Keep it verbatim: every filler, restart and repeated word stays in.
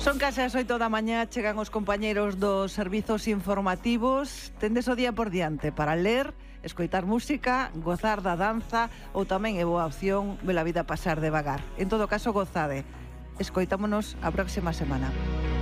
Son case as oito da mañá, chegan os compañeros dos servizos informativos. Tendes o día por diante para ler, escoitar música, gozar da danza ou tamén é boa opción ver a vida pasar devagar. En todo caso, gozade. Escoitámonos a próxima semana.